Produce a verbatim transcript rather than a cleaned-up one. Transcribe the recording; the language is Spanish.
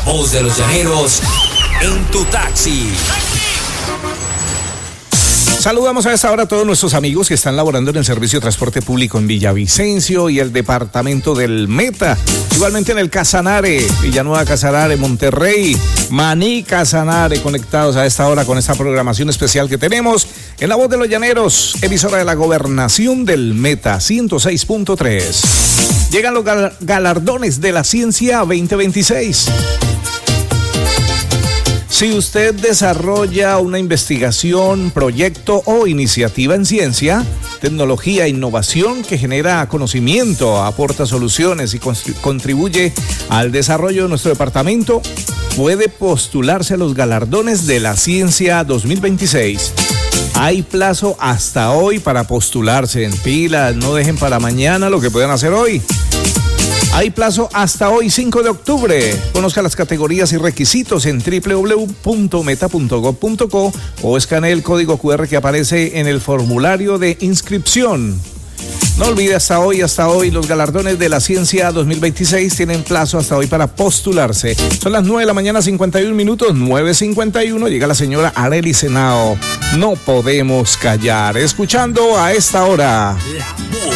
voz de los llaneros en tu taxi. Saludamos a esta hora a todos nuestros amigos que están laborando en el servicio de transporte público en Villavicencio y el departamento del Meta. Igualmente en el Casanare, Villanueva Casanare, Monterrey, Maní Casanare, conectados a esta hora con esta programación especial que tenemos en La Voz de los Llaneros, emisora de la Gobernación del Meta, ciento seis punto tres. Llegan los gal- galardones de la ciencia veinte veintiséis. Si usted desarrolla una investigación, proyecto o iniciativa en ciencia, tecnología e innovación que genera conocimiento, aporta soluciones y contribuye al desarrollo de nuestro departamento, puede postularse a los galardones de la ciencia dos mil veintiséis. Hay plazo hasta hoy para postularse. En pilas, no dejen para mañana lo que puedan hacer hoy. Hay plazo hasta hoy, cinco de octubre. Conozca las categorías y requisitos en doble u doble u doble u punto meta punto gob punto co o escanee el código cu erre que aparece en el formulario de inscripción. No olvide, hasta hoy, hasta hoy, los galardones de la ciencia dos mil veintiséis tienen plazo hasta hoy para postularse. Son las nueve de la mañana, cincuenta y un minutos, nueve cincuenta y uno. Llega la señora Arely Senao. No podemos callar. Escuchando a esta hora